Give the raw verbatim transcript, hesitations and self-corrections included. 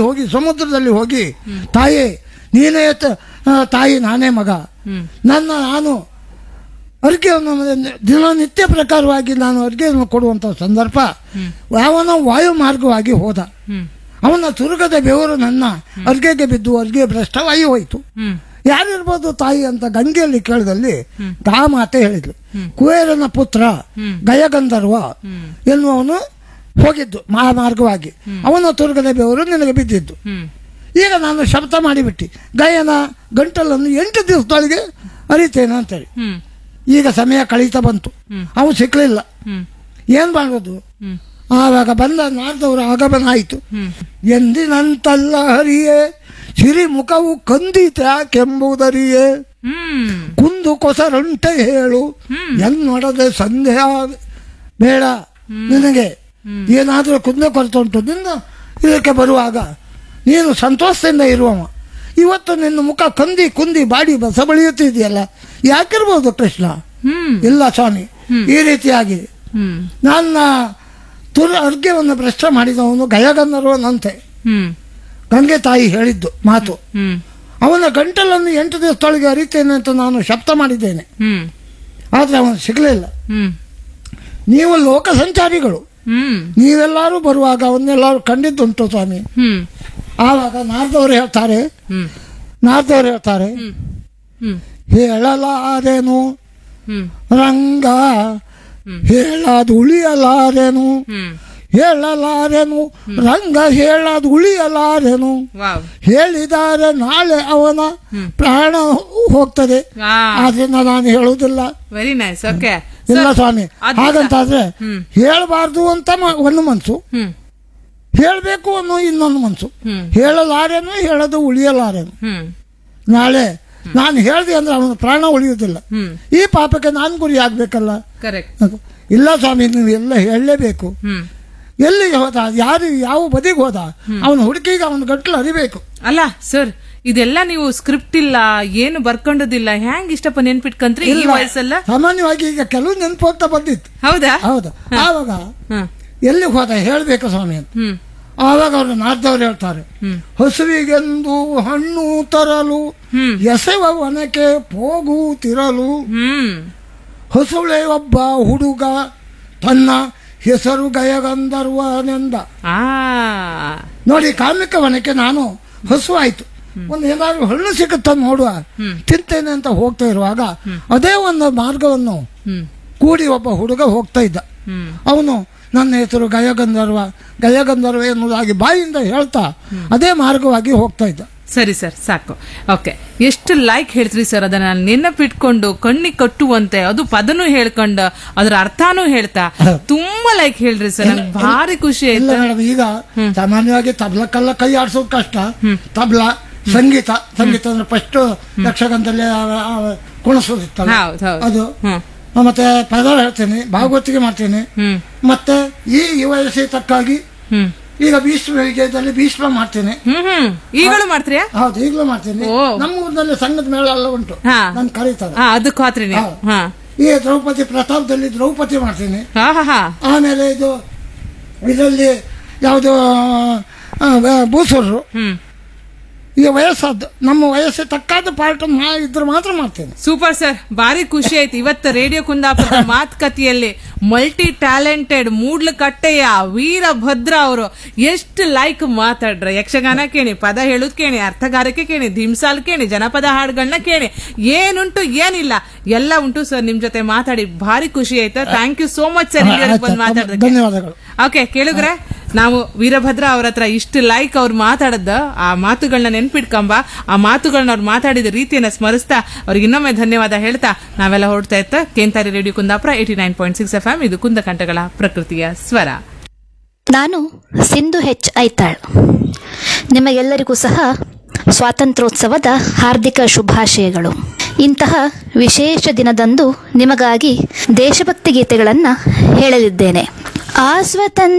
ಹೋಗಿ ಸಮುದ್ರದಲ್ಲಿ ಹೋಗಿ ತಾಯಿ ನೀನೇ ತ- ಆ, ತಾಯಿ ನಾನೇ ಮಗ, ನನ್ನ ನಾನು ಅರ್ಘ್ಯವನ್ನು ದಿನನಿತ್ಯ ಪ್ರಕಾರವಾಗಿ ನಾನು ಅರ್ಘ್ಯವನ್ನು ಕೊಡುವಂಥ ಸಂದರ್ಭ ಯಾವನೋ ವಾಯು ಮಾರ್ಗವಾಗಿ ಹೋದ. ಅವನ ತುರುಗದ ಬೆವರು ನನ್ನ ಅರ್ಘ್ಯಗೆ ಬಿದ್ದು ಅರ್ಘ್ಯ ಭ್ರಷ್ಟವಾಗಿ ಹೋಯಿತು. ಯಾರಿರ್ಬೋದು ತಾಯಿ ಅಂತ ಗಂಗೆಯಲ್ಲಿ ಕೇಳಿದಲ್ಲಿ ಗಾ ಮಾತೆ ಹೇಳಿದ್ಲು, ಕುಬೇರನ ಪುತ್ರ ಗಯಗಂಧರ್ವ ಎನ್ನುವನು ಹೋಗಿದ್ದು ಮಹಾಮಾರ್ಗವಾಗಿ, ಅವನ ತುರುಗದ ಬೆವರು ನಿನಗೆ ಬಿದ್ದಿದ್ದು. ಈಗ ನಾನು ಶಬ್ದ ಮಾಡಿಬಿಟ್ಟು ಗಯನ ಗಂಟಲನ್ನು ಎಂಟು ದಿವಸದೊಳಗೆ ಅರಿತೇನೆ ಅಂತೇಳಿ. ಈಗ ಸಮಯ ಕಳೀತಾ ಬಂತು, ಅವನು ಸಿಕ್ಕಲಿಲ್ಲ. ಏನ್ ಮಾಡೋದು? ಆವಾಗ ಬಂದ ನಾರದವರ ಆಗಮನ ಆಯಿತು. ಎಂದಿನಂತಲ್ಲ ಹರಿಯೇ ಸಿರಿ ಮುಖವು ಕಂದಿತ್ಯಾಕೆಂಬುದರಿಯೇ ಕುಂದು ಕೊಸರಂಟೆ ಹೇಳು ಎನ್ನೊಡದೆ ಸಂದೇಹ ಬೇಡ. ನಿನಗೆ ಏನಾದರೂ ಕುಂದೆ ಕೊರತೆ ಉಂಟು, ನಿನ್ನ ಇದಕ್ಕೆ ಬರುವಾಗ ನೀನು ಸಂತೋಷದಿಂದ ಇರುವವ. ಇವತ್ತು ನಿನ್ನ ಮುಖ ಕಂದಿ ಕುಂದಿ ಬಾಡಿ ಬಸ ಬಳಿಯುತ್ತಿದೆಯಲ್ಲ, ಯಾಕಿರ್ಬೋದು ಕೃಷ್ಣ? ಇಲ್ಲ ಸ್ವಾಮಿ, ಈ ರೀತಿಯಾಗಿ ನನ್ನ ತುರ ಅರ್ಘ್ಯವನ್ನು ಭ್ರಷ್ಟ ಮಾಡಿದವನು ಗಯಗಂಧರ್ವನಂತೆ ಗಂಗೆ ತಾಯಿ ಹೇಳಿದ್ದು ಮಾತು. ಅವನ ಗಂಟಲನ್ನು ಎಂಟು ದಿವಸದೊಳಗೆ ಅರಿತೇನೆ ಅಂತ ನಾನು ಶಬ್ದ ಮಾಡಿದ್ದೇನೆ, ಆದ್ರೆ ಅವನು ಸಿಗಲಿಲ್ಲ. ನೀವು ಲೋಕ ಸಂಚಾರಿಗಳು, ನೀವೆಲ್ಲರೂ ಬರುವಾಗ ಅವನ್ನೆಲ್ಲರೂ ಕಂಡಿದ್ದುಂಟು ಸ್ವಾಮಿ. ಆವಾಗ ನಾರದವರು ಹೇಳ್ತಾರೆ ನಾರದವರು ಹೇಳ್ತಾರೆ ಹೇಳಲಾರೇನು ರಂಗ, ಹೇಳದು ಉಳಿಯಲಾರೇನು, ಹೇಳಲಾರೆನು ರಂಗ, ಹೇಳದು ಉಳಿಯಲಾರೆನು. ಹೇಳಿದ್ದಾರೆ ನಾಳೆ ಅವನ ಪ್ರಾಣ ಹೋಗ್ತದೆ, ಆದ್ರಿಂದ ನಾನು ಹೇಳುವುದಿಲ್ಲ. Very nice. ಓಕೆ. ಇಲ್ಲ ಸ್ವಾಮಿ, ಹಾಗಂತಾದ್ರೆ ಹೇಳಬಾರ್ದು ಅಂತ ಒಂದು ಮನ್ಸು, ಹೇಳಬೇಕು ಅನ್ನೋ ಇನ್ನೊಂದು ಮನ್ಸು. ಹೇಳಲಾರೇನು, ಹೇಳದು ಉಳಿಯಲಾರೇನು. ನಾಳೆ ನಾನು ಹೇಳ್ದೆ ಅಂದ್ರೆ ಅವನ ಪ್ರಾಣ ಉಳಿಯುವುದಿಲ್ಲ. ಈ ಪಾಪಕ್ಕೆ ನಾನು ಗುರಿ ಆಗ್ಬೇಕಲ್ಲ. ಇಲ್ಲ ಸ್ವಾಮಿ, ನೀವು ಎಲ್ಲ ಹೇಳಲೇಬೇಕು. ಎಲ್ಲಿಗೆ ಹೋದ, ಯಾರು ಯಾವ ಬದಿಗೆ ಹೋದ, ಅವನ ಹುಡುಕಿಗೆ ಅವನ ಗಂಟಲು ಅರಿಬೇಕು. ಅಲ್ಲ ಸರ್, ಇದೆಲ್ಲ ನೀವು ಸ್ಕ್ರಿಪ್ಟ್ ಇಲ್ಲ, ಏನು ಬರ್ಕೊಂಡದಿಲ್ಲ, ಹ್ಯಾಂಗ್ ಇಷ್ಟಪ್ಪ ನೆನ್ಪಿಟ್ಕಂತ್ರಿ ಈ ವಯಸ್ಸಲ್ಲ? ಸಾಮಾನ್ಯವಾಗಿ ಈಗ ಕೆಲವು ನೆನಪು ಹೋಗ್ತಾ ಬಂದಿತ್ತು. ಹೌದಾ? ಹೌದಾ. ಆವಾಗ ಎಲ್ಲಿಗೆ ಹೋದ ಹೇಳ್ಬೇಕು ಸ್ವಾಮಿ ಅಂತ. ಆವಾಗ ಅವರು ನಾರ್ದವ್ರು ಹೇಳ್ತಾರೆ, ಹಸುವಿಗೆಂದು ಹಣ್ಣು ತರಲು ಎಸೆವ ವನಕ್ಕೆ ಹೋಗುತ್ತಿರಲು ಹಸುಳೆ ಒಬ್ಬ ಹುಡುಗ ತನ್ನ ಹೆಸರು ಗಯಗಂಧರ್ವನೆಂದ. ನೋಡಿ, ಕಾಮಿಕ ವನಕ್ಕೆ ನಾನು ಹಸು ಆಯ್ತು, ಒಂದು ಏನಾದ್ರು ಹಣ್ಣು ಸಿಗುತ್ತ ನೋಡುವ ತಿಂತೇನೆ ಅಂತ ಹೋಗ್ತಾ ಇರುವಾಗ ಅದೇ ಒಂದು ಮಾರ್ಗವನ್ನು ಕೂಡಿ ಒಬ್ಬ ಹುಡುಗ ಹೋಗ್ತಾ ಇದ್ದ. ಅವನು ನನ್ನ ಹೆಸರು ಗಯಗಂಧರ್ವ ಗಯಗಂಧರ್ವ ಎನ್ನುವುದಾಗಿ ಬಾಯಿಂದ ಹೇಳ್ತಾ ಅದೇ ಮಾರ್ಗವಾಗಿ ಹೋಗ್ತಾ ಇದ್ದ. ಸರಿ ಸರ್, ಸಾಕು. ಓಕೆ, ಎಷ್ಟು ಲೈಕ್ ಹೇಳ್ತೀರಿ ಸರ್, ಅದನ್ನ ನೆನಪಿಟ್ಕೊಂಡು ಕಣ್ಣಿಗೆ ಕಟ್ಟುವಂತೆ ಅದು ಪದನೂ ಹೇಳ್ಕೊಂಡು ಅದರ ಅರ್ಥನೂ ಹೇಳ್ತಾ ತುಂಬಾ ಲೈಕ್ ಹೇಳ್ರಿ ಸರ್, ನಂಗೆ ಭಾರಿ ಖುಷಿ ಆಯ್ತು. ಮೇಡಮ್, ಈಗ ಸಾಮಾನ್ಯವಾಗಿ ತಬ್ಲಕ್ಕೆಲ್ಲ ಕೈ ಆಡ್ಸೋದು ಕಷ್ಟ. ತಬ್ಲಾ ಸಂಗೀತ ಸಂಗೀತ ಅಂದ್ರೆ ಫಸ್ಟ್ ಯಕ್ಷಗಾನದಲ್ಲಿ ಕುಣಿಸೋದಿತ್ತಲ್ಲ ಅದು. ಮತ್ತೆ ಪದ ಹೇಳ್ತೇನೆ, ಭಾಗವತಿಗೆ ಮಾಡ್ತೇನೆ. ಮತ್ತೆ ಈ ವಯಸ್ಸಿಗೆ ತಕ್ಕಾಗಿ ಈಗ ಭೀಷ್ಮ ವಿಜಯದಲ್ಲಿ ಭೀಷ್ಮ ಮಾಡ್ತೇನೆ. ಈಗಲೂ ಮಾಡ್ತೀರಾ? ಹೌದು, ಈಗಲೂ ಮಾಡ್ತೇನೆ. ನಮ್ಮ ಊರಿನಲ್ಲಿ ಸಂಘದ ಮೇಳ ಎಲ್ಲ ಉಂಟು, ನನ್ ಕರೀತಾರೆ. ಅದಕ್ಕೆ ಹಾತ್ರಿ ನೀವು. ಈ ದ್ರೌಪದಿ ಪ್ರತಾಪದಲ್ಲಿ ದ್ರೌಪದಿ ಮಾಡ್ತೇನೆ. ಆಮೇಲೆ ಇದು ಇದರಲ್ಲಿ ಯಾವುದು ಭೂಸೂರರು. ಈ ವಯಸ್ಸಾದ ನಮ್ಮ ವಯಸ್ಸಿಗೆ ತಕ್ಕಾದ ಪಾರ್ಟ್ ಇದ್ರೆ ಮಾತ್ರ ಮಾಡ್ತೇನೆ. ಸೂಪರ್ ಸರ್, ಭಾರಿ ಖುಷಿ ಆಯ್ತು ಇವತ್ತು ರೇಡಿಯೋ ಕುಂದಾಪುರದ ಮಾತುಕತೆಯಲ್ಲಿ ಮಲ್ಟಿ ಟ್ಯಾಲೆಂಟೆಡ್ ಮೂಡ್ಲಕಟ್ಟೆಯ ವೀರಭದ್ರ ಅವರು ಎಷ್ಟು ಲೈಕ್ ಮಾತಾಡ್ರ. ಯಕ್ಷಗಾನ ಕೇಳಿ, ಪದ ಹೇಳುದ್ ಕೇಳಿ, ಅರ್ಥಗಾರಿಕೆ ಕೇಳಿ, ಧಿಮ್ಸಾಲ್ ಕೇಳಿ, ಜನಪದ ಹಾಡುಗಳನ್ನ ಕೇಳಿ, ಏನುಂಟು ಏನಿಲ್ಲ ಎಲ್ಲ ಉಂಟು ಸರ್. ನಿಮ್ ಜೊತೆ ಮಾತಾಡಿ ಭಾರಿ ಖುಷಿ ಆಯ್ತು. Thank you so much sir, ಬಂದು ಮಾತಾಡೋದಕ್ಕೆ. ಧನ್ಯವಾದಗಳು. ಓಕೆ, ಕೇಳಿದ್ರೆ ನಾವು ವೀರಭದ್ರ ಅವ್ರ ಹತ್ರ ಇಷ್ಟು ಲೈಕ್ ಅವ್ರು ಮಾತಾಡದ ಆ ಮಾತುಗಳನ್ನ ನೆನ್ಪಿಟ್ಕೊಂಬ, ಆ ಮಾತುಗಳನ್ನ ಅವ್ರು ಮಾತಾಡಿದ ರೀತಿಯನ್ನ ಸ್ಮರಿಸ್ತಾ ಅವ್ರಿಗೆ ಇನ್ನೊಮ್ಮೆ ಧನ್ಯವಾದ ಹೇಳ್ತಾ ನಾವೆಲ್ಲ ಹೊರಡ್ತಾ ಇತ್ತ ಕೇಂತಾರಿ radio Kundapura eighty nine point six F M. ಇದು ಕುಂದಕಂಠಗಳ ಪ್ರಕೃತಿಯ ಸ್ವರ. ನಾನು ಸಿಂಧು ಹೆಚ್ ಐತಾಳ್. ನಿಮಗೆಲ್ಲರಿಗೂ ಸಹ ಸ್ವಾತಂತ್ರ್ಯೋತ್ಸವದ ಹಾರ್ದಿಕ ಶುಭಾಶಯಗಳು. ಇಂತಹ ವಿಶೇಷ ದಿನದಂದು ನಿಮಗಾಗಿ ದೇಶಭಕ್ತಿ ಗೀತೆಗಳನ್ನು ಹೇಳಲಿದ್ದೇನೆ. ಆ ಸ್ವತಂತ್ರ